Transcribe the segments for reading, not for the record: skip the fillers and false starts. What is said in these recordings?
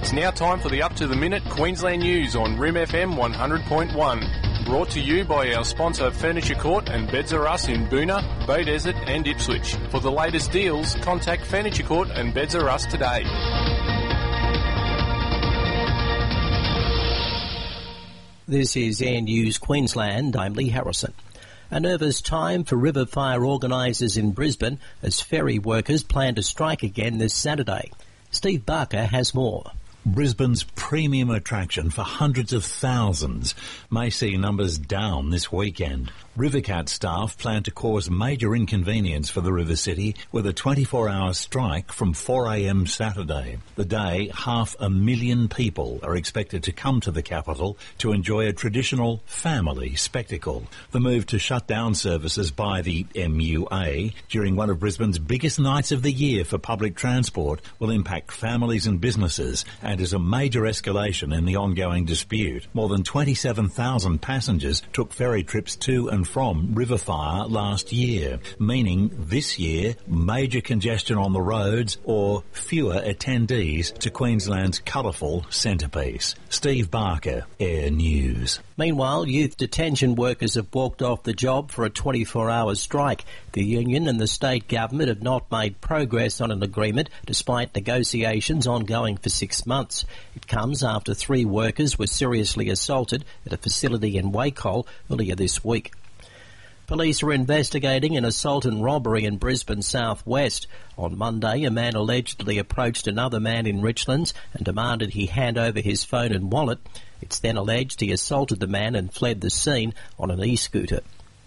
It's now time for the up-to-the-minute Queensland news on Rim FM 100.1. Brought to you by our sponsor Furniture Court and Beds R Us in Boonah, Bay Desert and Ipswich. For the latest deals, contact Furniture Court and Beds R Us today. This is Air News Queensland. I'm Lee Harrison. A nervous time for river fire organisers in Brisbane as ferry workers plan to strike again this Saturday. Steve Barker has more. Brisbane's premium attraction for hundreds of thousands may see numbers down this weekend. Rivercat staff plan to cause major inconvenience for the River City with a 24-hour strike from 4 a.m. Saturday. The day, 500,000 people are expected to come to the capital to enjoy a traditional family spectacle. The move to shut down services by the MUA during one of Brisbane's biggest nights of the year for public transport will impact families and businesses and is a major escalation in the ongoing dispute. More than 27,000 passengers took ferry trips to and from Riverfire last year, meaning this year major congestion on the roads or fewer attendees to Queensland's colourful centrepiece. Steve Barker, Air News. Meanwhile, youth detention workers have walked off the job for a 24-hour strike. The union and the state government have not made progress on an agreement despite negotiations ongoing for 6 months. It comes after 3 workers were seriously assaulted at a facility in Wacol earlier this week. Police are investigating an assault and robbery in Brisbane southwest. On Monday, a man allegedly approached another man in Richlands and demanded he hand over his phone and wallet. It's then alleged he assaulted the man and fled the scene on an e-scooter.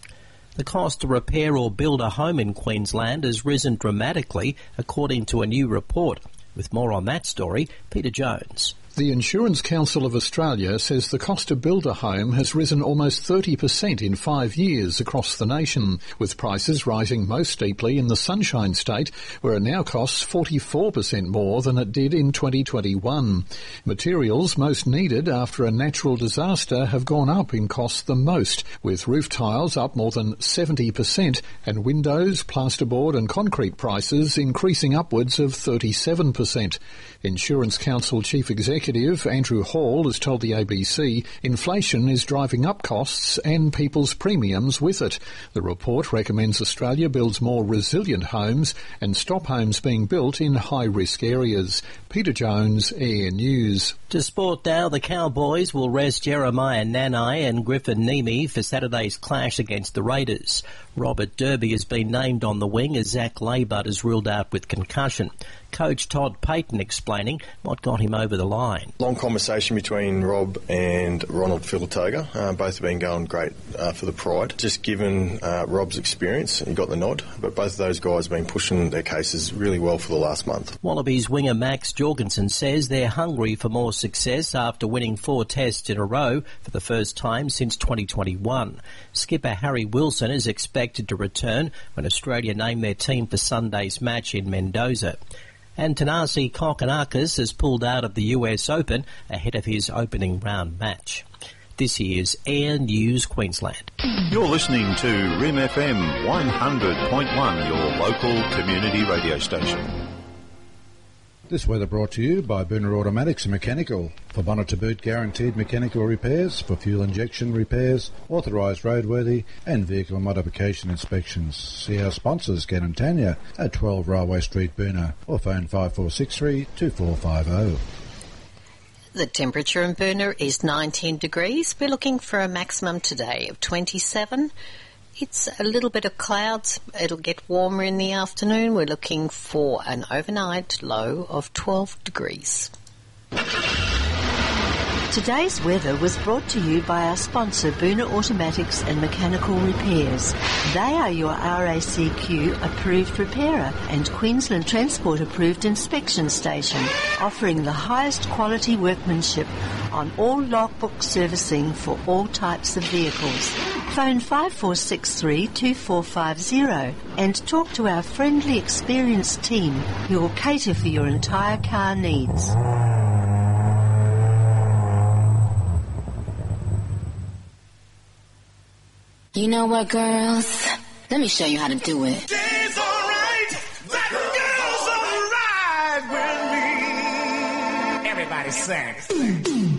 The cost to repair or build a home in Queensland has risen dramatically, according to a new report. With more on that story, Peter Jones. The Insurance Council of Australia says the cost to build a home has risen almost 30% in 5 years across the nation, with prices rising most steeply in the Sunshine State, where it now costs 44% more than it did in 2021. Materials most needed after a natural disaster have gone up in cost the most, with roof tiles up more than 70% and windows, plasterboard and concrete prices increasing upwards of 37%. Insurance Council Chief Executive Andrew Hall has told the ABC inflation is driving up costs and people's premiums with it. The report recommends Australia builds more resilient homes and stop homes being built in high-risk areas. Peter Jones, Air News. To sport now, the Cowboys will rest Jeremiah Nanai and Griffin Nemi for Saturday's clash against the Raiders. Robert Derby has been named on the wing as Zach Laybutt is ruled out with concussion. Coach Todd Payton explaining what got him over the line. Long conversation between Rob and Ronald Filatoga. Both have been going great for the Pride. Just given Rob's experience, he got the nod, but both of those guys have been pushing their cases really well for the last month. Wallabies winger Max Jorgensen says they're hungry for more success after winning 4 tests in a row for the first time since 2021. Skipper Harry Wilson is expected to return when Australia name their team for Sunday's match in Mendoza. And Thanasi Kokkinakis has pulled out of the US Open ahead of his opening round match. This is Air News Queensland. You're listening to Rim FM 100.1, your local community radio station. This weather brought to you by Boonah Automatics and Mechanical. For bonnet to boot guaranteed mechanical repairs, for fuel injection repairs, authorised roadworthy and vehicle modification inspections. See our sponsors, Ken and Tanya, at 12 Railway Street, Boonah, or phone 5463 2450. The temperature in Boonah is 19 degrees. We're looking for a maximum today of 27. It's a little bit of clouds. It'll get warmer in the afternoon. We're looking for an overnight low of 12 degrees. Today's weather was brought to you by our sponsor, Boonah Automatics and Mechanical Repairs. They are your RACQ approved repairer and Queensland Transport approved inspection station, offering the highest quality workmanship on all logbook servicing for all types of vehicles. Phone 5463 2450 and talk to our friendly, experienced team who will cater for your entire car needs. You know what, girls? Let me show you how to do it. Days alright, that girl's alright with me. Everybody sing.